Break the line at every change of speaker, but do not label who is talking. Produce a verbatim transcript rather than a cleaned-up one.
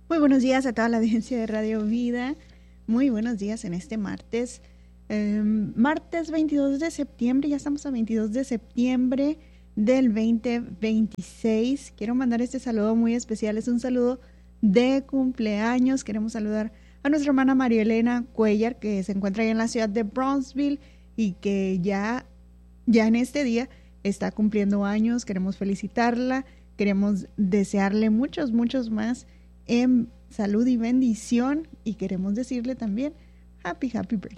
Muy buenos días a toda la audiencia de Radio Vida. Muy buenos días en este martes. Eh, martes veintidós de septiembre, ya estamos a veintidós de septiembre del veinte veintiséis. Quiero mandar este saludo muy especial. Es un saludo de cumpleaños. Queremos saludar a nuestra hermana María Elena Cuellar, que se encuentra ahí en la ciudad de Brownsville y que ya, ya en este día está cumpliendo años. Queremos felicitarla. Queremos desearle muchos, muchos más en salud y bendición, y queremos decirle también happy, happy birthday.